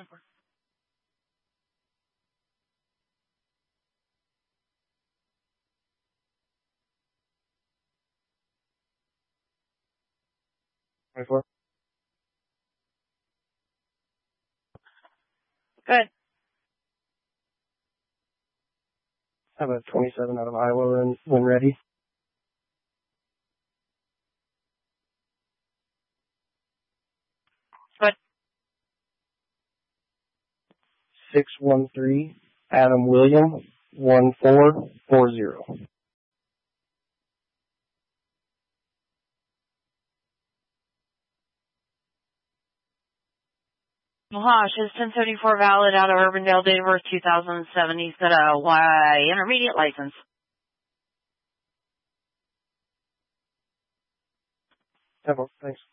24. Good. How about 27 out of Iowa when ready? Good. 613 Adam William 1440. Mohash is 1074 valid out of Urbandale, date of birth 2007. He's got a Y intermediate license. Thanks.